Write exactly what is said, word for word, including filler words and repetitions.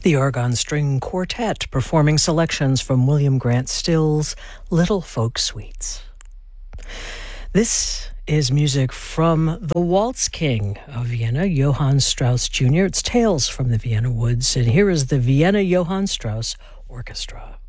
The Oregon String Quartet performing selections from William Grant Still's Little Folk Suites. This is music from the Waltz King of Vienna, Johann Strauss Junior It's Tales from the Vienna Woods, and here is the Vienna Johann Strauss Orchestra.